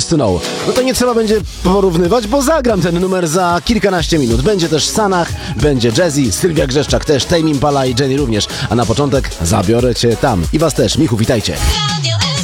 Years to Know. No to nie trzeba będzie porównywać, bo zagram ten numer za kilkanaście minut. Będzie też Sanach, będzie Jazzy, Sylwia Grzeszczak też, Tame Impala i Jenny również. A na początek zabiorę cię tam. I was też. Michu, witajcie.